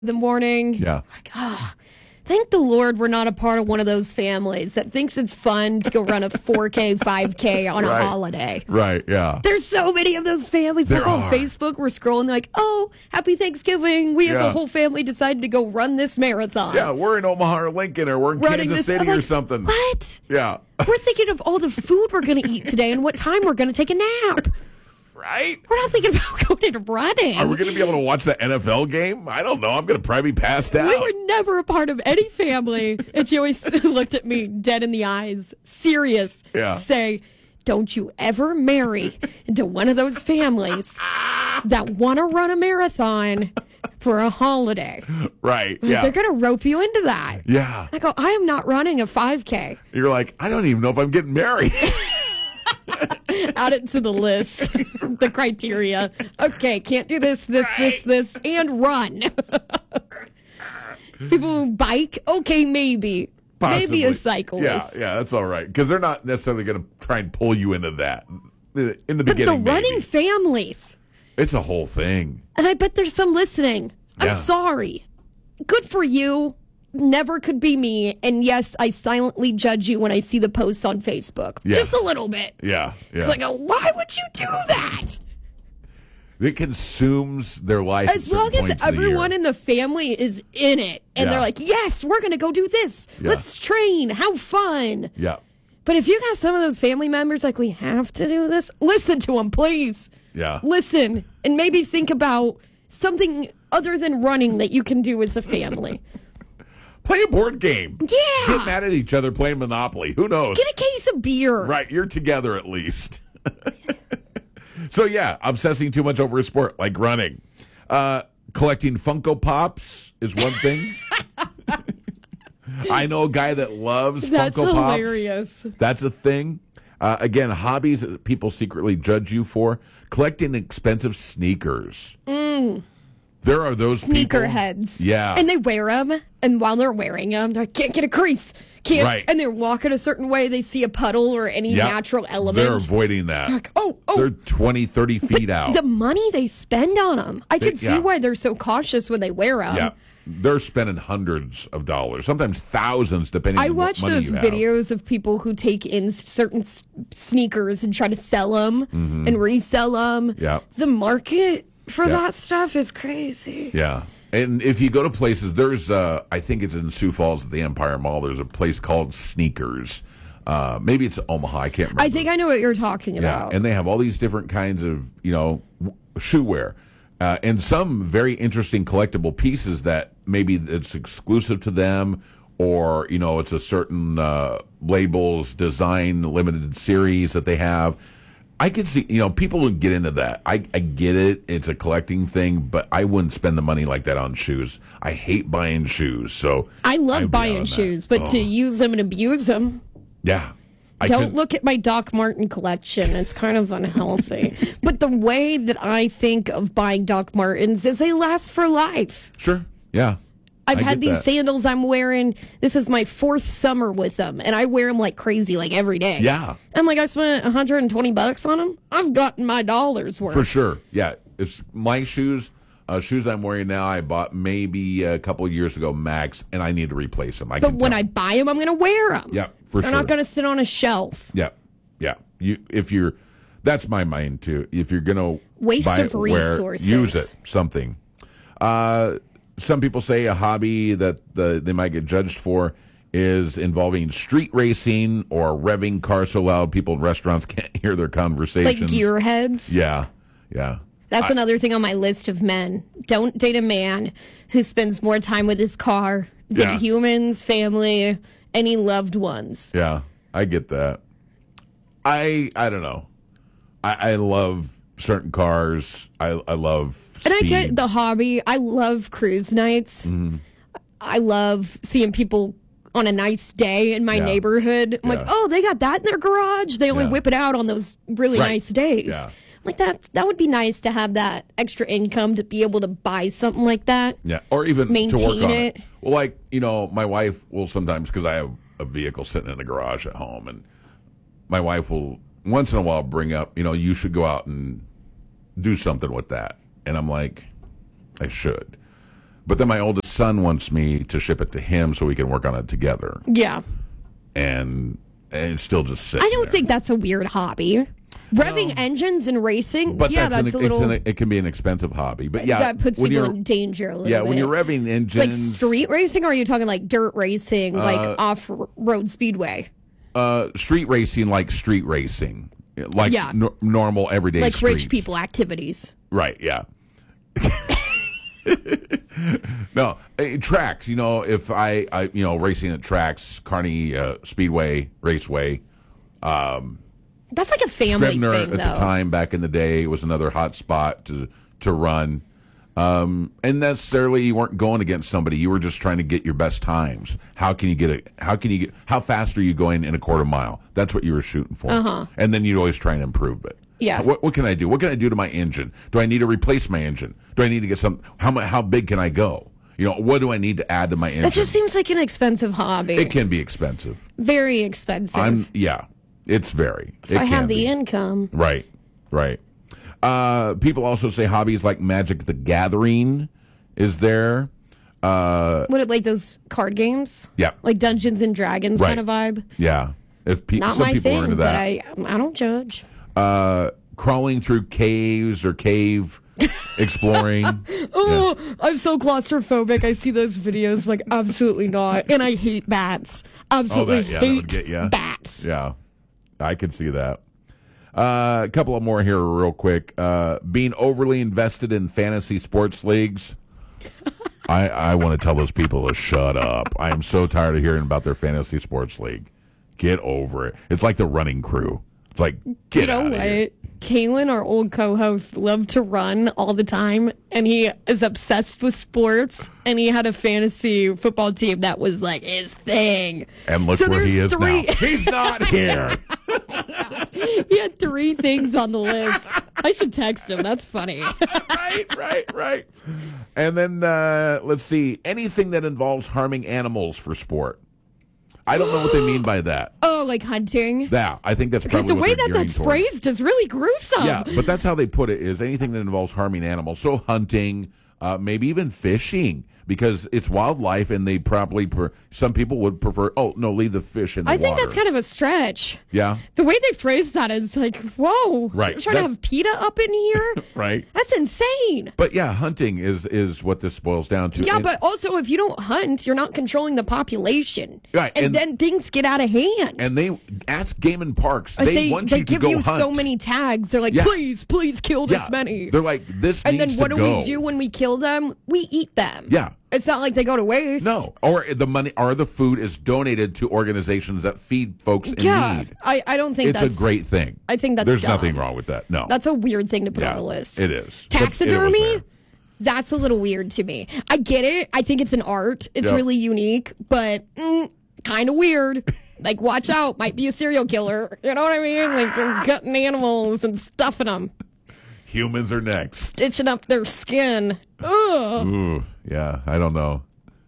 the morning. Yeah. Like, thank the Lord we're not a part of one of those families that thinks it's fun to go run a 4K, 5K on a holiday. Right, yeah. There's so many of those families. There We're on are. Facebook. We're scrolling like, oh, happy Thanksgiving. We as a whole family decided to go run this marathon. Yeah, we're in Omaha or Lincoln or we're in Kansas City or something. What? Yeah. We're thinking of all the food we're going to eat today and what time we're going to take a nap. Right? We're not thinking about going and running. Are we going to be able to watch the NFL game? I don't know. I'm going to probably be passed out. We were never a part of any family. And she always looked at me dead in the eyes, serious, say, don't you ever marry into one of those families that want to run a marathon for a holiday. Right, yeah. They're going to rope you into that. Yeah. I go, I am not running a 5K. You're like, I don't even know if I'm getting married. Add it to the list, the criteria. Okay, can't do this, and run. People who bike, okay, maybe. Possibly. Maybe a cyclist. Yeah, that's all right. Because they're not necessarily going to try and pull you into that in the beginning. But the maybe. running families. It's a whole thing. And I bet there's some listening. Yeah. I'm sorry. Good for you. Never could be me. And yes, I silently judge you when I see the posts on Facebook. Yeah. Just a little bit. Yeah. It's like, why would you do that? It consumes their life. As long as everyone in the family is in it and they're like, yes, we're going to go do this. Yeah. Let's train. Have fun. Yeah. But if you got some of those family members like, we have to do this, listen to them, please. Yeah. Listen and maybe think about something other than running that you can do as a family. Play a board game. Yeah. Get mad at each other playing Monopoly. Who knows? Get a case of beer. Right. You're together at least. So, yeah, obsessing too much over a sport like running. Collecting Funko Pops is one thing. I know a guy that loves That's Funko Pops. hilarious. That's a thing. Again, hobbies that people secretly judge you for. Collecting expensive sneakers. There are those Sneakerheads. Yeah. And they wear them, and while they're wearing them, they can't get a crease. Can't, Right. And they're walking a certain way. They see a puddle or any natural element. They're avoiding that. Like, oh. They're 20, 30 feet out. The money they spend on them. I can see why they're so cautious when they wear them. Yeah. They're spending hundreds of dollars, sometimes thousands, depending on what watch money those you have. videos of people who take in certain sneakers and try to sell them and resell them. Yeah. The market for that stuff is crazy. Yeah. And if you go to places, there's, I think it's in Sioux Falls at the Empire Mall, there's a place called Sneakers. Maybe it's Omaha, I can't remember. I think I know what you're talking about. And they have all these different kinds of, shoe wear. And some very interesting collectible pieces that maybe it's exclusive to them or, it's a certain labels, design, limited series that they have. I could see, people would get into that. I get it. It's a collecting thing, but I wouldn't spend the money like that on shoes. I hate buying shoes. So I love buying shoes, but to use them and abuse them. Yeah. Don't look at my Doc Marten collection. It's kind of unhealthy. But the way that I think of buying Doc Martens is they last for life. Sure. Yeah. I've had these sandals I'm wearing. This is my 4th summer with them, and I wear them like crazy, like every day. Yeah. I'm like, I spent $120 on them. I've gotten my dollars worth. For sure. Yeah. It's my shoes. Shoes I'm wearing now, I bought maybe a couple of years ago max, and I need to replace them. But when I buy them, I'm going to wear them. Yeah, for They're not going to sit on a shelf. Yeah. Yeah. That's my mind too. If you're going to waste buy of resources, use it. Something. Some people say a hobby that they might get judged for is involving street racing or revving cars so loud people in restaurants can't hear their conversations. Like gearheads? Yeah. Yeah. That's another thing on my list of men. Don't date a man who spends more time with his car than humans, family, any loved ones. Yeah, I get that. I don't know. I love certain cars. I love speed. And I get the hobby. I love cruise nights. Mm-hmm. I love seeing people on a nice day in my neighborhood. I'm like, oh, they got that in their garage. They only whip it out on those really nice days. Yeah. Like that would be nice to have that extra income to be able to buy something like that. Yeah, or even maintain to work on it. Well, like, my wife will sometimes, because I have a vehicle sitting in the garage at home, and my wife will once in a while bring up, you should go out and do something with that. And I'm like, I should. But then my oldest son wants me to ship it to him so we can work on it together. Yeah. And it's still just sitting I don't there. think that's a weird hobby. Revving engines and racing, But that's a little... it can be an expensive hobby. But yeah, that puts people in danger a little bit. Yeah, when you're revving engines... Like street racing, or are you talking like dirt racing, like off-road speedway? Street racing, like street racing. Like normal, everyday like streets. rich people activities. Right, yeah. No, tracks, if I racing at tracks, Kearney Speedway, Raceway... That's like a family Scribner thing, at though. the time, back in the day, was another hot spot to run. And necessarily you weren't going against somebody. You were just trying to get your best times. How fast are you going in a quarter mile? That's what you were shooting for. And then you'd always try and improve it. Yeah. What can I do? What can I do to my engine? Do I need to replace my engine? Do I need to get how big can I go? What do I need to add to my engine? That just seems like an expensive hobby. It can be expensive. Very expensive. It's very. If I have the income. Right. People also say hobbies like Magic the Gathering is there. Like those card games? Yeah. Like Dungeons and Dragons kind of vibe? Yeah. Not some my people thing, are into that. but I don't judge. Crawling through caves or cave exploring. I'm so claustrophobic. I see those videos, like, absolutely not. And I hate bats. Absolutely hate bats. Yeah. I can see that. A couple of more here real quick. Being overly invested in fantasy sports leagues. I want to tell those people to shut up. I am so tired of hearing about their fantasy sports league. Get over it. It's like the running crew. It's like, get out of here. Kaylin, our old co-host, loved to run all the time, and he is obsessed with sports, and he had a fantasy football team that was like his thing. And look where he is now. He's not here. He had 3 things on the list. I should text him. That's funny. Right. And then, let's see, anything that involves harming animals for sport. I don't know what they mean by that. Oh, like hunting? Yeah, I think that's probably because the way what that's phrased is really gruesome. Yeah, but that's how they put it, is anything that involves harming animals. So hunting, maybe even fishing, because it's wildlife, and they probably, some people would prefer, leave the fish in the water. I think that's kind of a stretch. Yeah. The way they phrase that is like, whoa. Right. You're trying to have PETA up in here? Right. That's insane. But yeah, hunting is what this boils down to. Yeah, but also if you don't hunt, you're not controlling the population. Right. And then things get out of hand. And they ask Game and Parks. They want you to go hunt. They give you so many tags. They're like, please kill this many. They're like, this and needs to go. And then what do we do when we kill them? We eat them. Yeah. It's not like they go to waste. No. Or the money or the food is donated to organizations that feed folks in need. I don't think it's a great thing. I think that's There's dumb. nothing wrong with that. No. That's a weird thing to put on the list. It is. Taxidermy? That's a little weird to me. I get it. I think it's an art. It's really unique, but kind of weird. Like, watch out. Might be a serial killer. You know what I mean? Like, they're cutting animals and stuffing them. Humans are next. Stitching up their skin. Ugh. Ooh, yeah, I don't know.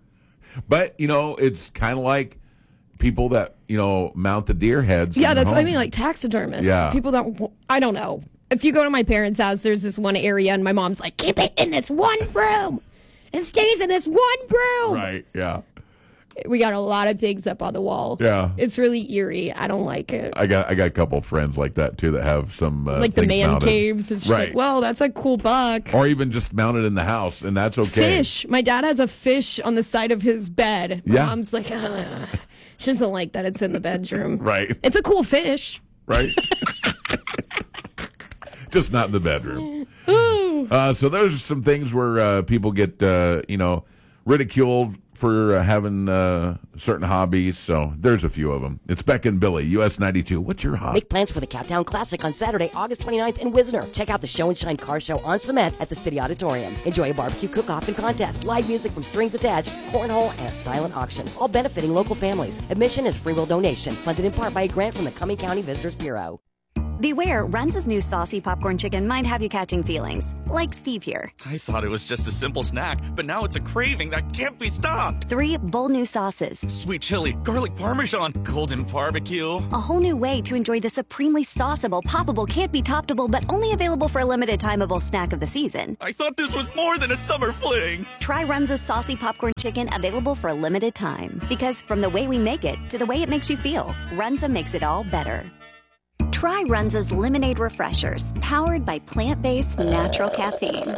But, it's kind of like people that, mount the deer heads. Yeah, that's what I mean, like taxidermists. Yeah. People that, I don't know. If you go to my parents' house, there's this one area, and my mom's like, keep it in this one room. It stays in this one room. Right, yeah. We got a lot of things up on the wall. Yeah. It's really eerie. I don't like it. I got a couple of friends like that, too, that have some like the man mounted. caves. It's just like, well, that's a cool buck. Or even just mounted in the house, and that's okay. Fish. My dad has a fish on the side of his bed. My mom's like, she doesn't like that it's in the bedroom. Right. It's a cool fish. Right. Just not in the bedroom. So those are some things where people get, ridiculed for having certain hobbies. So there's a few of them. It's Beck and Billy, US 92. What's your hobby? Make plans for the Cowtown Classic on Saturday, August 29th in Wisner. Check out the Show and Shine car show on cement at the City Auditorium. Enjoy a barbecue cook-off and contest, live music from Strings Attached, cornhole, and a silent auction, all benefiting local families. Admission is free will donation, funded in part by a grant from the Cumming County Visitors Bureau. Beware, Runza's new saucy popcorn chicken might have you catching feelings, like Steve here. I thought it was just a simple snack, but now it's a craving that can't be stopped. 3 bold new sauces. Sweet chili, garlic parmesan, golden barbecue. A whole new way to enjoy the supremely sauceable, poppable, can't be toppable, but only available for a limited timeable snack of the season. I thought this was more than a summer fling. Try Runza's saucy popcorn chicken, available for a limited time. Because from the way we make it to the way it makes you feel, Runza makes it all better. Try Runza's Lemonade Refreshers, powered by plant-based natural caffeine.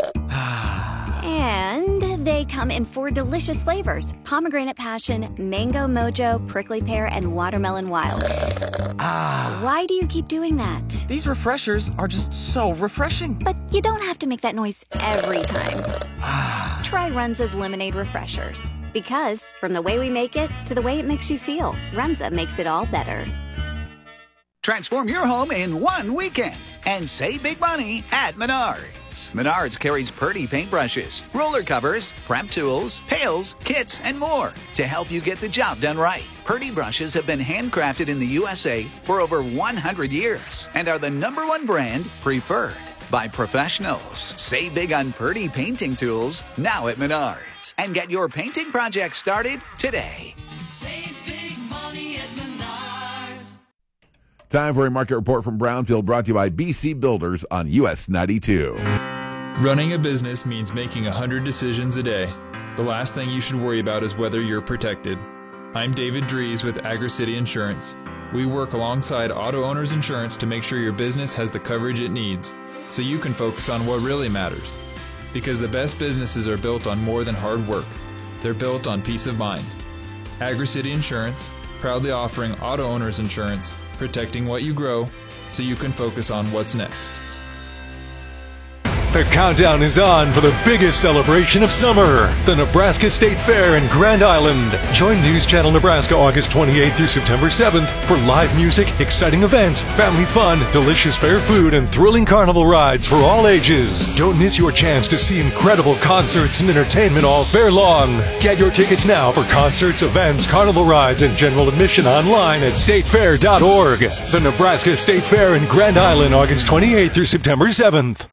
And they come in 4 delicious flavors: pomegranate passion, mango mojo, prickly pear, and watermelon wild. Why do you keep doing that? These refreshers are just so refreshing. But you don't have to make that noise every time. Try Runza's Lemonade Refreshers. Because from the way we make it to the way it makes you feel, Runza makes it all better. Transform your home in one weekend and save big money at Menards. Menards carries Purdy paintbrushes, roller covers, prep tools, pails, kits, and more to help you get the job done right. Purdy brushes have been handcrafted in the USA for over 100 years and are the #1 brand preferred by professionals. Save big on Purdy painting tools now at Menards and get your painting project started today. Save big money at Menards. Time for a market report from Brownfield, brought to you by BC Builders on US 92. Running a business means making 100 decisions a day. The last thing you should worry about is whether you're protected. I'm David Dries with AgriCity Insurance. We work alongside Auto Owners Insurance to make sure your business has the coverage it needs, so you can focus on what really matters. Because the best businesses are built on more than hard work. They're built on peace of mind. AgriCity Insurance, proudly offering auto owners insurance, protecting what you grow, so you can focus on what's next. The countdown is on for the biggest celebration of summer, the Nebraska State Fair in Grand Island. Join News Channel Nebraska August 28th through September 7th for live music, exciting events, family fun, delicious fair food, and thrilling carnival rides for all ages. Don't miss your chance to see incredible concerts and entertainment all fair long. Get your tickets now for concerts, events, carnival rides, and general admission online at statefair.org. The Nebraska State Fair in Grand Island, August 28th through September 7th.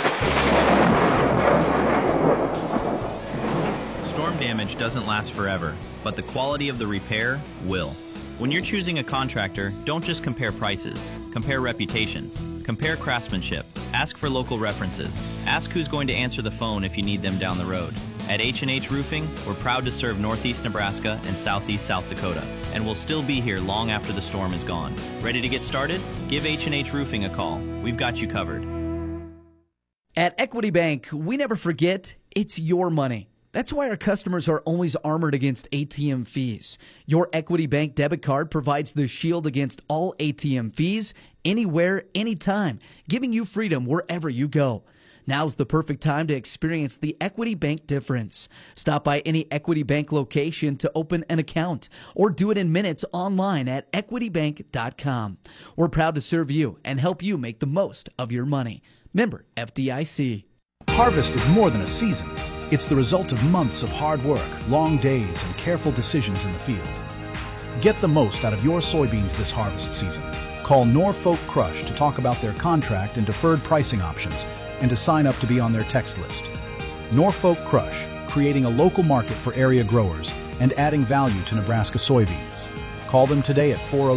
Damage doesn't last forever, but the quality of the repair will. When you're choosing a contractor, don't just compare prices. Compare reputations. Compare craftsmanship. Ask for local references. Ask who's going to answer the phone if you need them down the road. At H&H Roofing, we're proud to serve Northeast Nebraska and Southeast South Dakota, and we'll still be here long after the storm is gone. Ready to get started? Give H&H Roofing a call. We've got you covered. At Equity Bank, we never forget it's your money. That's why our customers are always armored against ATM fees. Your Equity Bank debit card provides the shield against all ATM fees, anywhere, anytime, giving you freedom wherever you go. Now's the perfect time to experience the Equity Bank difference. Stop by any Equity Bank location to open an account or do it in minutes online at equitybank.com. We're proud to serve you and help you make the most of your money. Member FDIC. Harvest is more than a season. It's the result of months of hard work, long days, and careful decisions in the field. Get the most out of your soybeans this harvest season. Call Norfolk Crush to talk about their contract and deferred pricing options and to sign up to be on their text list. Norfolk Crush, creating a local market for area growers and adding value to Nebraska soybeans. Call them today at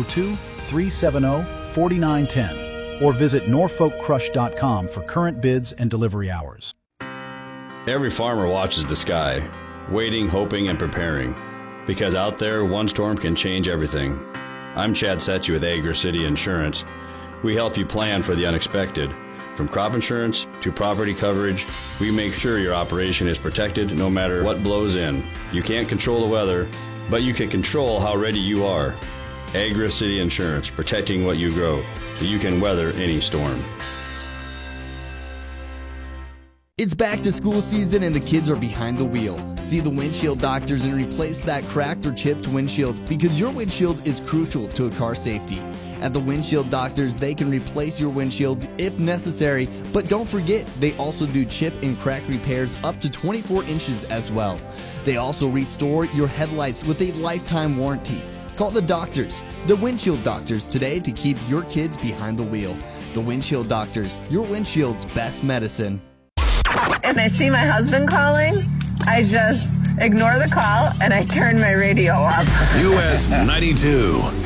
402-370-4910 or visit norfolkcrush.com for current bids and delivery hours. Every farmer watches the sky, waiting, hoping, and preparing. Because out there, one storm can change everything. I'm Chad Setchy with AgriCity Insurance. We help you plan for the unexpected. From crop insurance to property coverage, we make sure your operation is protected no matter what blows in. You can't control the weather, but you can control how ready you are. AgriCity Insurance, protecting what you grow, so you can weather any storm. It's back to school season and the kids are behind the wheel. See the windshield doctors and replace that cracked or chipped windshield because your windshield is crucial to a car's safety. At the windshield doctors, they can replace your windshield if necessary, but don't forget, they also do chip and crack repairs up to 24 inches as well. They also restore your headlights with a lifetime warranty. Call the doctors, the windshield doctors, today to keep your kids behind the wheel. The Windshield Doctors, your windshield's best medicine. And I see my husband calling, I just ignore the call and I turn my radio up. US 92.